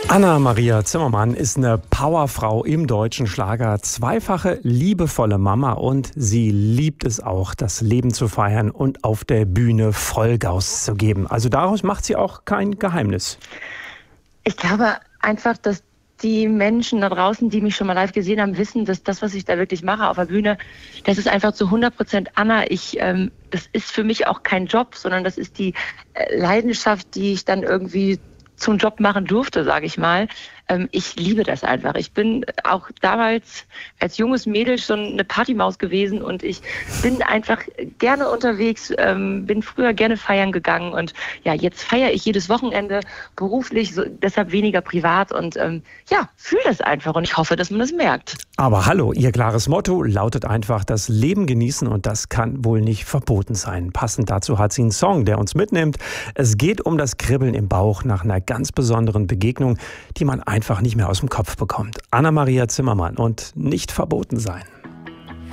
Anna-Maria Zimmermann ist eine Powerfrau im deutschen Schlager, zweifache liebevolle Mama und sie liebt es auch, das Leben zu feiern und auf der Bühne Vollgas zu geben. Also daraus macht sie auch kein Geheimnis. Ich glaube einfach, dass die Menschen da draußen, die mich schon mal live gesehen haben, wissen, dass das, was ich da wirklich mache auf der Bühne, das ist einfach zu 100% Anna. Das ist für mich auch kein Job, sondern das ist die Leidenschaft, die ich dann irgendwie zum Job machen durfte, sage ich mal. Ich liebe das einfach. Ich bin auch damals als junges Mädel schon eine Partymaus gewesen und ich bin einfach gerne unterwegs, bin früher gerne feiern gegangen und ja, jetzt feiere ich jedes Wochenende beruflich, deshalb weniger privat und fühle das einfach und ich hoffe, dass man das merkt. Aber hallo, ihr klares Motto lautet einfach, das Leben genießen und das kann wohl nicht verboten sein. Passend dazu hat sie einen Song, der uns mitnimmt. Es geht um das Kribbeln im Bauch nach einer ganz besonderen Begegnung, die man einfach nicht mehr aus dem Kopf bekommt. Anna-Maria Zimmermann und nicht verboten sein.